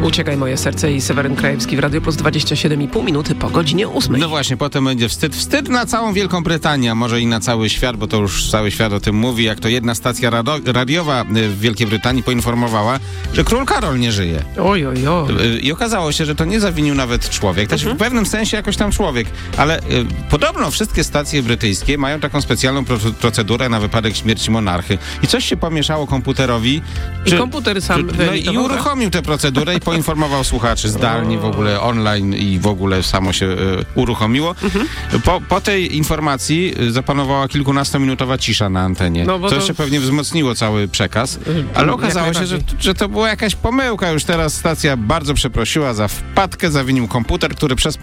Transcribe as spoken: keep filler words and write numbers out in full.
Uciekaj moje serce i Seweryn Krajewski w Radio Plus dwadzieścia siedem i pół minuty po godzinie ósmej. No właśnie, potem będzie wstyd. Wstyd na całą Wielką Brytanię, a może i na cały świat, bo to już cały świat o tym mówi, jak to jedna stacja rado- radiowa w Wielkiej Brytanii poinformowała, że król Karol nie żyje. Oj, oj, oj. I okazało się, że to nie zawinił nawet człowiek, też Mhm. w pewnym sensie jakoś tam człowiek, ale y, podobno wszystkie stacje brytyjskie mają taką specjalną pro- procedurę na wypadek śmierci monarchy. I coś się pomieszało komputerowi. I komputer sam czy, no i wyemitował, tak? uruchomił tę procedurę i poinformował słuchaczy zdalnie, w ogóle online i w ogóle samo się y, uruchomiło. Mhm. Po, po tej informacji y, zapanowała kilkunastominutowa cisza na antenie. No bo co to- jeszcze pewnie wzmocniło cały przekaz, ale Jak okazało się, że, najbardziej. że to była jakaś pomyłka. Już teraz stacja bardzo przeprosiła za wpadkę, zawinił komputer, który przez